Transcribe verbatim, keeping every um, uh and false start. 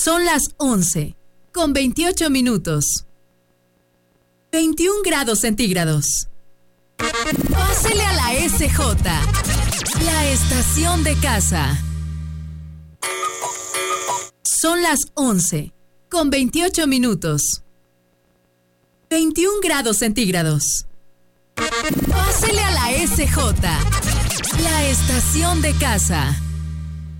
Son las once, con veintiocho minutos. veintiún grados centígrados. Pásele a la S J, la estación de casa. Son las once, con veintiocho minutos. veintiún grados centígrados. Pásele a la S J, la estación de casa.